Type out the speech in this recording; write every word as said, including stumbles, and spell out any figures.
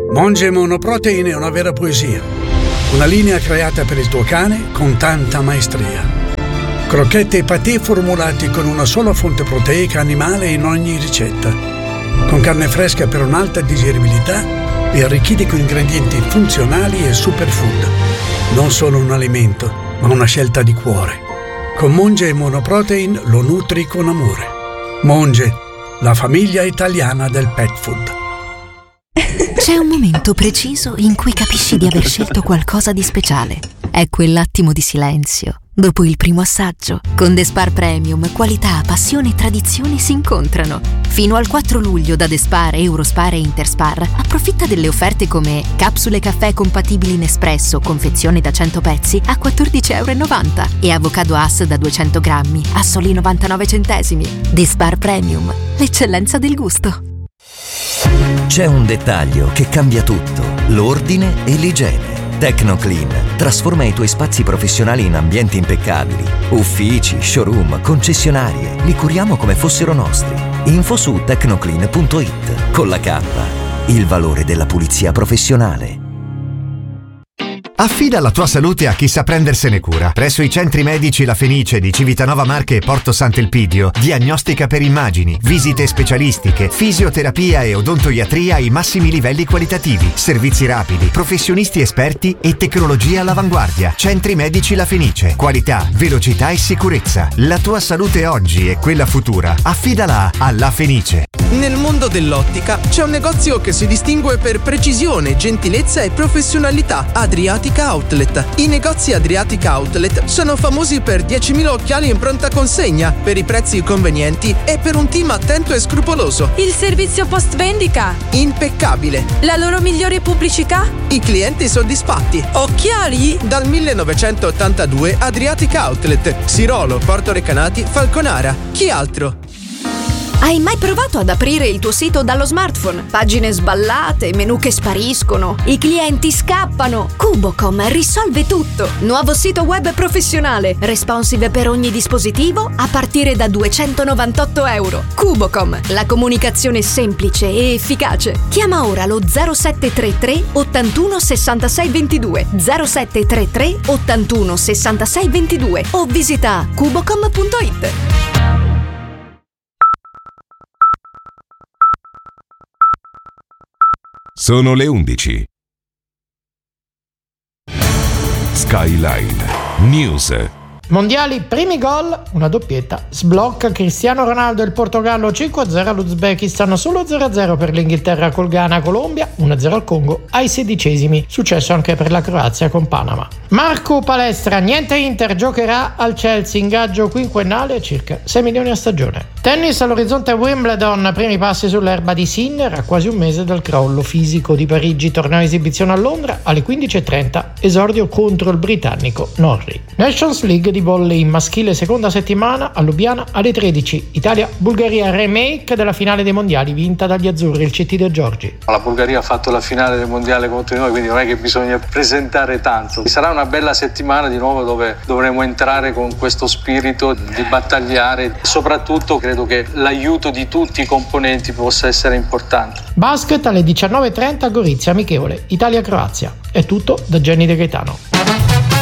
Monge Monoprotein è una vera poesia. Una linea creata per il tuo cane con tanta maestria. Crocchette e patè formulati con una sola fonte proteica animale in ogni ricetta. Con carne fresca per un'alta digeribilità e arricchiti con ingredienti funzionali e superfood. Non solo un alimento, ma una scelta di cuore. Con Monge Monoprotein lo nutri con amore. Monge, la famiglia italiana del pet food. C'è un momento preciso in cui capisci di aver scelto qualcosa di speciale. È quell'attimo di silenzio dopo il primo assaggio. Con The Spar Premium, qualità, passione e tradizione si incontrano. Fino al quattro luglio da The Spar, Eurospar e Interspar approfitta delle offerte come capsule caffè compatibili in espresso, confezione da cento pezzi a quattordici virgola novanta euro e avocado Hass da duecento grammi a soli novantanove centesimi. The Spar Premium, l'eccellenza del gusto. C'è un dettaglio che cambia tutto: l'ordine e l'igiene. Tecnoclean trasforma i tuoi spazi professionali in ambienti impeccabili. Uffici, showroom, concessionarie, li curiamo come fossero nostri. Info su tecnoclean punto it. Con la K, il valore della pulizia professionale. Affida la tua salute a chi sa prendersene cura. Presso i centri medici La Fenice di Civitanova Marche e Porto Sant'Elpidio, diagnostica per immagini, visite specialistiche, fisioterapia e odontoiatria ai massimi livelli qualitativi, servizi rapidi, professionisti esperti e tecnologia all'avanguardia. Centri medici La Fenice. Qualità, velocità e sicurezza. La tua salute oggi e quella futura. Affidala a La Fenice. Nel mondo dell'ottica c'è un negozio che si distingue per precisione, gentilezza e professionalità: Adriatic Outlet. I negozi Adriatic Outlet sono famosi per diecimila occhiali in pronta consegna, per i prezzi convenienti e per un team attento e scrupoloso. Il servizio post vendita impeccabile. La loro migliore pubblicità? I clienti soddisfatti. Occhiali? Dal millenovecentottantadue Adriatic Outlet, Sirolo, Porto Recanati, Falconara. Chi altro? Hai mai provato ad aprire il tuo sito dallo smartphone? Pagine sballate, menu che spariscono, i clienti scappano. Cubocom risolve tutto. Nuovo sito web professionale, responsive per ogni dispositivo a partire da duecentonovantotto euro. Cubocom, la comunicazione semplice e efficace. Chiama ora lo zero sette tre tre ottantuno sessantasei ventidue, zero sette tre tre ottantuno sessantasei ventidue o visita cubocom punto it. Sono le undici. Skyline News. Mondiali, primi gol, una doppietta. Sblocca Cristiano Ronaldo, il Portogallo cinque a zero all'Uzbekistan, solo zero a zero per l'Inghilterra col Ghana, Colombia uno a zero al Congo ai sedicesimi, successo anche per la Croazia con Panama. Marco Palestra, niente Inter, giocherà al Chelsea, ingaggio quinquennale a circa sei milioni a stagione. Tennis all'orizzonte Wimbledon, primi passi sull'erba di Sinner a quasi un mese dal crollo fisico di Parigi, torneo esibizione a Londra alle quindici e trenta, esordio contro il britannico Norrie. Nations League di volley maschile, seconda settimana a Lubiana alle tredici, Italia-Bulgaria, remake della finale dei mondiali vinta dagli azzurri, il C T De Giorgi. La Bulgaria ha fatto la finale del mondiale contro noi, quindi non è che bisogna presentare tanto. Sarà una bella settimana di nuovo dove dovremo entrare con questo spirito di battagliare, soprattutto credo che l'aiuto di tutti i componenti possa essere importante. Basket alle diciannove e trenta, Gorizia amichevole Italia-Croazia. È tutto da Gianni De Gaetano.